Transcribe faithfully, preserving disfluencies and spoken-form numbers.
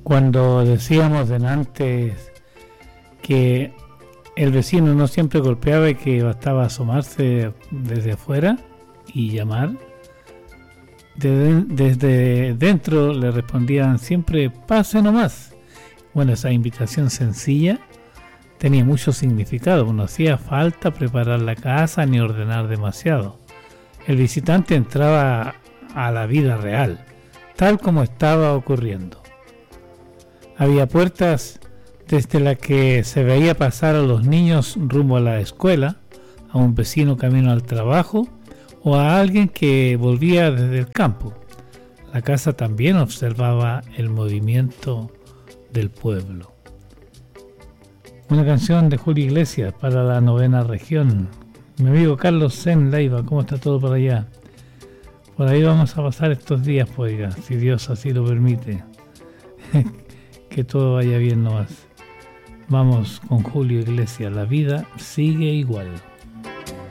Cuando decíamos delante que el vecino no siempre golpeaba y que bastaba asomarse desde afuera y llamar, desde, desde dentro le respondían siempre pase nomás. Bueno, esa invitación sencilla tenía mucho significado. No hacía falta preparar la casa ni ordenar demasiado. El visitante entraba a la vida real, tal como estaba ocurriendo. Había puertas desde las que se veía pasar a los niños rumbo a la escuela, a un vecino camino al trabajo o a alguien que volvía desde el campo. La casa también observaba el movimiento del pueblo. Una canción de Julio Iglesias para la novena región. Mi amigo Carlos Zen Leiva, ¿cómo está todo por allá? Por ahí vamos a pasar estos días, pues, oiga, si Dios así lo permite. Que todo vaya bien nomás. Vamos con Julio Iglesias, la vida sigue igual.